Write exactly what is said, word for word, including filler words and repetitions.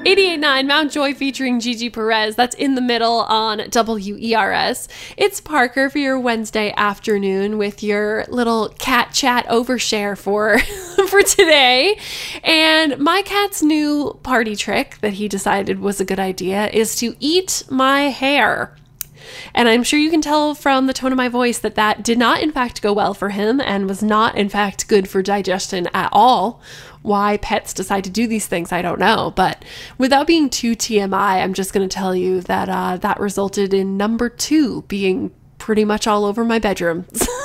eighty-eight point nine Mount Joy featuring Gigi Perez. That's In the Middle on W E R S. It's Parker for your Wednesday afternoon with your little cat chat overshare for, for today. And my cat's new party trick that he decided was a good idea is to eat my hair. And I'm sure you can tell from the tone of my voice that that did not, in fact, go well for him and was not, in fact, good for digestion at all. Why pets decide to do these things, I don't know. But without being too T M I, I'm just going to tell you that uh, that resulted in number two being pretty much all over my bedroom.